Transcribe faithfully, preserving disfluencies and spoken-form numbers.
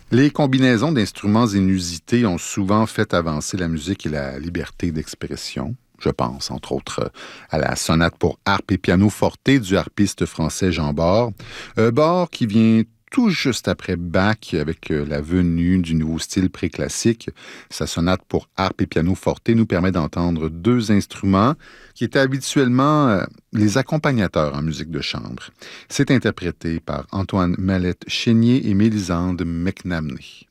Les combinaisons d'instruments inusités ont souvent fait avancer la musique et la liberté d'expression. Je pense, entre autres, à la sonate pour harpe et piano forte du harpiste français Jean Bort. Euh, Bort qui vient tout juste après Bach avec euh, la venue du nouveau style préclassique. Sa sonate pour harpe et piano forte nous permet d'entendre deux instruments qui étaient habituellement euh, les accompagnateurs en musique de chambre. C'est interprété par Antoine Mallette-Chénier et Mélisande McNamee.